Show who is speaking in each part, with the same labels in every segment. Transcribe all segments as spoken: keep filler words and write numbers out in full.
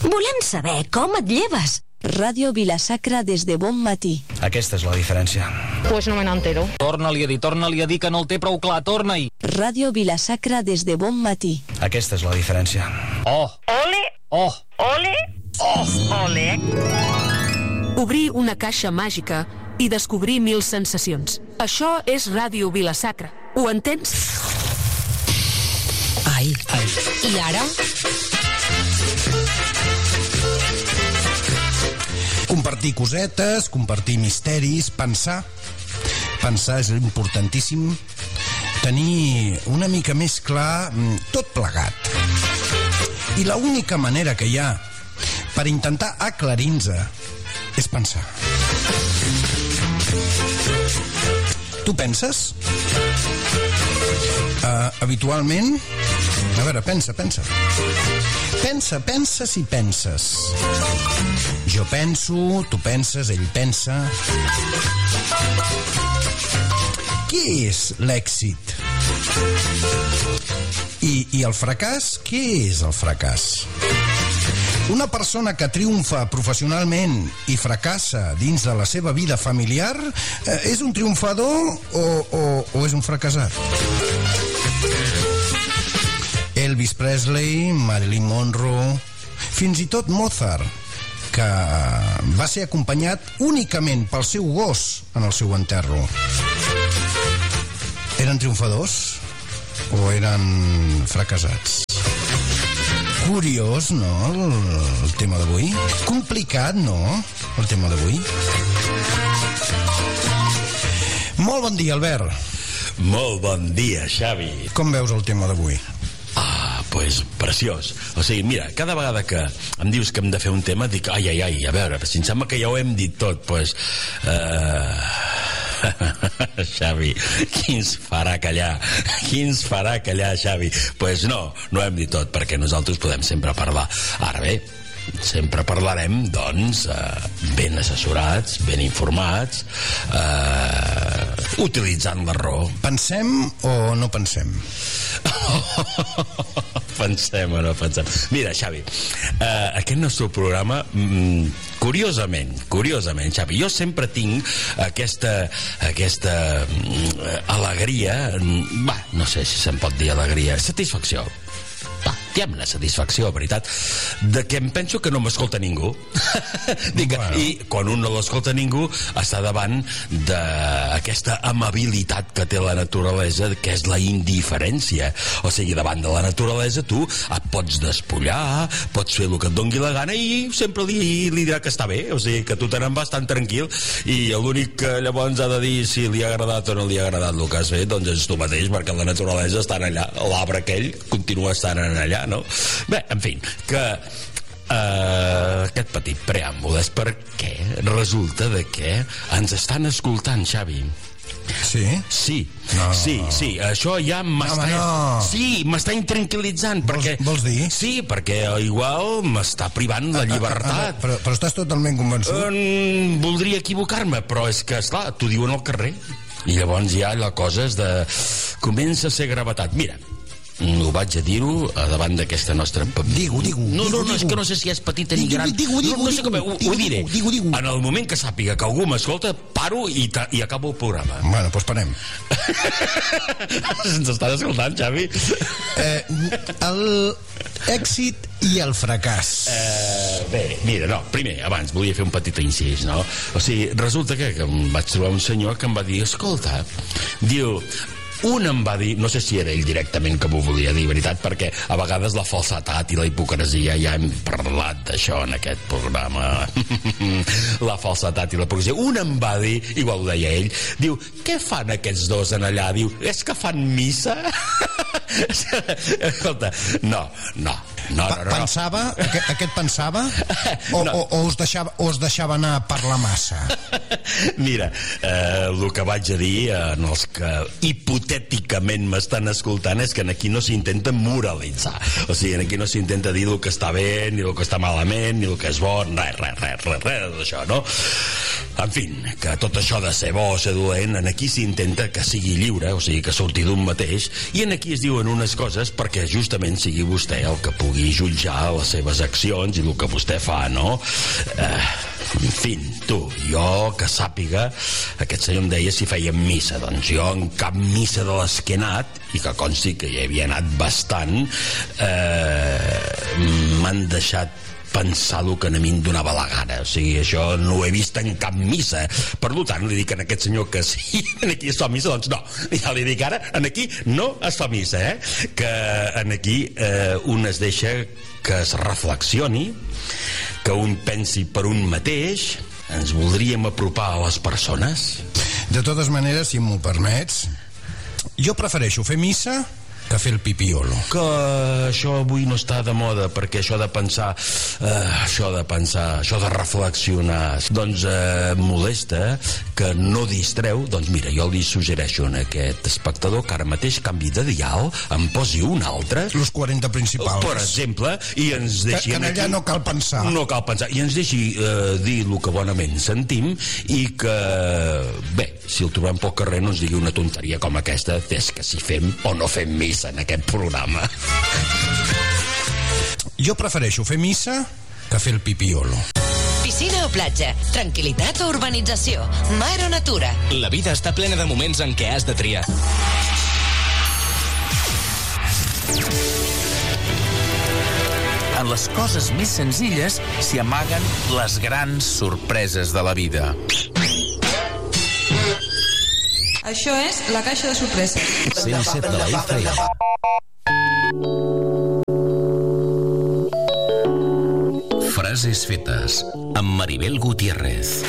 Speaker 1: Volem saber com et lleves.
Speaker 2: Ràdio Vila-sacra des de bon matí.
Speaker 3: Aquesta és la diferència.
Speaker 4: Pues no me n'entero.
Speaker 5: Torna-li a dir, torna-li a dir que no el té prou clar, torna-hi.
Speaker 2: Ràdio Vila-sacra des de bon matí.
Speaker 3: Aquesta és la diferència.
Speaker 5: Oh!
Speaker 4: Ole!
Speaker 5: Oh!
Speaker 4: Ole!
Speaker 5: Oh!
Speaker 4: Ole!
Speaker 6: Obrir una caixa màgica i descobrir mil sensacions. Això és Ràdio Vila-sacra. Ho entens?
Speaker 1: Ai.
Speaker 5: Ai.
Speaker 1: I ara?
Speaker 7: Compartir cosetes, compartir misteris, pensar. Pensar és importantíssim. Tenir una mica més clar tot plegat. I l'única manera que hi ha per intentar aclarir-nos és pensar. Tu penses? Uh, habitualment... A veure, pensa, pensa. Pensa, pensa si penses. Jo penso, tu penses, ell pensa. Què és l'èxit? I, i el fracàs? Què és el fracàs? Una persona que triomfa professionalment i fracassa dins de la seva vida familiar eh, és un triomfador o, o, o és un fracassat? Elvis Presley, Marilyn Monroe, fins i tot Mozart, que va ser acompanyat únicament pel seu gos en el seu enterro. Eren triomfadors o eren fracassats? Curiós, no, el, el tema d'avui? Complicat, no, el tema d'avui? Molt bon dia, Albert.
Speaker 8: Molt bon dia, Xavi.
Speaker 7: Com veus el tema d'avui?
Speaker 8: Ah, pues preciós. O sigui, mira, cada vegada que em dius que hem de fer un tema, dic, ai, ai, ai, a veure, si em sembla que ja ho hem dit tot, pues... Uh... Xavi, qui ens farà callar? Qui ens farà callar, Xavi? Pues no, no ho hem dit tot, perquè nosaltres podem sempre parlar. Ara bé, sempre parlarem, doncs, eh, ben assessorats, ben informats, eh, utilitzant la raó.
Speaker 7: Pensem o no pensem?
Speaker 8: Pensem o no pensem. Mira, Xavi, eh, aquest nostre programa, mm, curiosament, curiosament, Xavi, jo sempre tinc aquesta, aquesta mm, alegria, mm, va, no sé si se'n pot dir alegria, satisfacció. Va, diguem-ne satisfacció, veritat, de que em penso que no m'escolta ningú. Dic, bueno. I quan un no l'escolta ningú està davant d'aquesta amabilitat que té la naturalesa, que és la indiferència. O sigui, davant de la naturalesa tu et pots despullar, pots fer el que et dongui la gana i sempre li, li dirà que està bé. O sigui, que tu te n'en vas tan tranquil i l'únic que llavors ha de dir si li ha agradat o no li ha agradat el que has fet, doncs és tu mateix, perquè la naturalesa està allà, l'arbre aquell continua estant allà, no? Bé, en fi, que uh, aquest petit preàmbul és perquè resulta de que ens estan escoltant, Xavi.
Speaker 7: Sí?
Speaker 8: Sí,
Speaker 7: no.
Speaker 8: sí, sí, això ja m'està...
Speaker 7: No, no.
Speaker 8: Sí, m'està intranquil·litzant, perquè...
Speaker 7: Vols, vols dir?
Speaker 8: Sí, perquè igual m'està privant la llibertat.
Speaker 7: A, a, a, però, però estàs totalment convençut?
Speaker 8: Um, voldria equivocar-me, però és que, esclar, t'ho diuen al carrer. I llavors ja la cosa és de... comença a ser gravetat. Mira, ho vaig a dir-ho davant d'aquesta nostra...
Speaker 7: Digo, digo.
Speaker 8: No, no, no,
Speaker 7: digo.
Speaker 8: és que no sé si és petita ni gran.
Speaker 7: Digo, digo,
Speaker 8: no, no sé com...
Speaker 7: digo,
Speaker 8: Ho,
Speaker 7: digo,
Speaker 8: ho diré.
Speaker 7: digo, digo.
Speaker 8: En el moment que sàpiga que algú m'escolta, paro i, ta, i acabo el programa.
Speaker 7: Bueno, doncs parem.
Speaker 8: Ens estan escoltant, Xavi?
Speaker 7: Eh, el èxit i el fracàs.
Speaker 8: Eh, bé, mira, no, primer, abans volia fer un petit incís, no? O sigui, resulta que, que em vaig trobar un senyor que em va dir, escolta, diu... Un em va dir, no sé si era ell directament que m'ho volia dir, veritat, perquè a vegades la falsetat i la hipocresia, ja hem parlat d'això en aquest programa, la falsetat i la hipocresia. Un em va dir, igual ho deia ell, diu, què fan aquests dos en allà? Diu, és que fan missa? Escolta, no, no, no, no, no.
Speaker 7: Pensava, aquest, aquest pensava o, no. o, o, us deixava, o us deixava anar per la massa?
Speaker 8: Mira, eh, el que vaig a dir en els que hipotèticament m'estan escoltant és que aquí no s'intenta moralitzar, o sigui, aquí no s'intenta dir el que està bé, ni el que està malament, ni el que és bo, res, res, res, res, res d'això, no? En fi, que tot això de ser bo o ser dolent, en aquí s'intenta que sigui lliure, o sigui, que surti d'un mateix, i en aquí es diuen unes coses perquè justament sigui vostè el que pugui jutjar les seves accions i el que vostè fa, no? Eh, en fi, tu, jo que sàpiga, aquest senyor em deia si feien missa, doncs jo en cap missa de les que he anat, i que consti que hi havia anat bastant, eh, m'han deixat pensar el que a mi em donava la gana. O sigui, això no ho he vist en cap missa. Per tant, li dic a aquest senyor que sí, en aquí es fa missa, doncs no. Ja li dic ara, en aquí no es fa missa, eh? Que en aquí eh, un es deixa que es reflexioni, que un pensi per un mateix. Ens voldríem apropar a les persones.
Speaker 7: De totes maneres, si m'ho permets, jo prefereixo fer missa que fer el pipiolo.
Speaker 8: Que això avui no està de moda, perquè això de pensar, eh, això de pensar, això de reflexionar, doncs eh, molesta, que no distreu. Doncs mira, jo li suggereixo a aquest espectador que ara mateix canvi de dial, em posi un altre,
Speaker 7: Los quaranta principals.
Speaker 8: per exemple, i ens deixi...
Speaker 7: Que, que allà no cal pensar.
Speaker 8: No cal pensar. I ens deixi eh, dir el que bonament sentim, i que, bé, si el trobem pel carrer no ens digui una tonteria com aquesta, és que si fem o no fem missa en aquest programa.
Speaker 7: Jo prefereixo fer missa que fer el pipiolo.
Speaker 1: Piscina o platja, tranquil·litat o urbanització, mar o natura.
Speaker 5: La vida està plena de moments en què has de triar.
Speaker 4: En les coses més senzilles s'hi amaguen les grans sorpreses de la vida.
Speaker 9: Això és la caixa de sorpreses.
Speaker 4: cent set de la F M. Frases fetes amb Maribel Gutiérrez.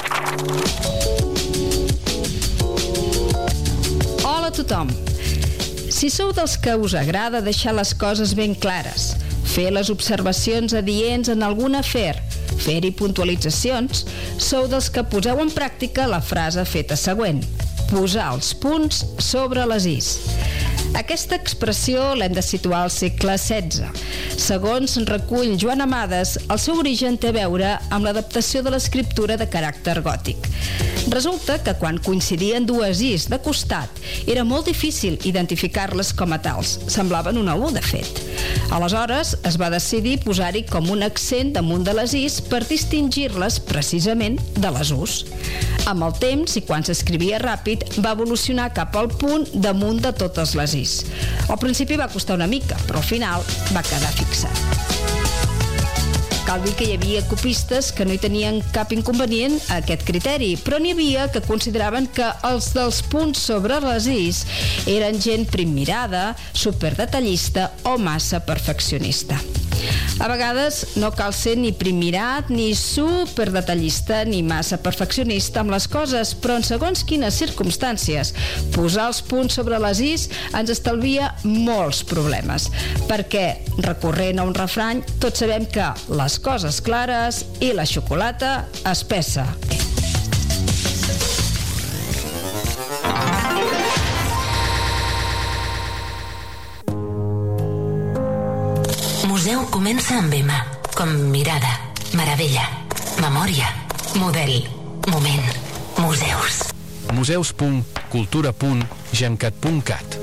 Speaker 10: Hola a tothom. Si sou dels que us agrada deixar les coses ben clares, fer les observacions adients en algun afer, fer-hi puntualitzacions, sou dels que poseu en pràctica la frase feta següent: posar els punts sobre les is. Aquesta expressió l'hem de situar al segle setze. Segons recull Joan Amades, el seu origen té a veure amb l'adaptació de l'escriptura de caràcter gòtic. Resulta que quan coincidien dues is de costat era molt difícil identificar-les com a tals. Semblaven una U, de fet. Aleshores es va decidir posar-hi com un accent damunt de les is per distingir-les precisament de les U's. Amb el temps, i quan s'escrivia ràpid, va evolucionar cap al punt damunt de totes les is. Al principi va costar una mica, però al final va quedar fixat. Cal dir que hi havia copistes que no hi tenien cap inconvenient a aquest criteri, però n'hi havia que consideraven que els dels punts sobre les is eren gent primmirada, superdetallista o massa perfeccionista. A vegades no cal ser ni primmirat, ni superdetallista, ni massa perfeccionista amb les coses, però en segons quines circumstàncies, posar els punts sobre les is ens estalvia molts problemes, perquè, recorrent a un refrany, tots sabem que les coses clares i la xocolata espessa.
Speaker 1: Museu comença amb M, com mirada, meravella, memòria, model, moment, museus.
Speaker 11: museus punt cultura punt gencat punt cat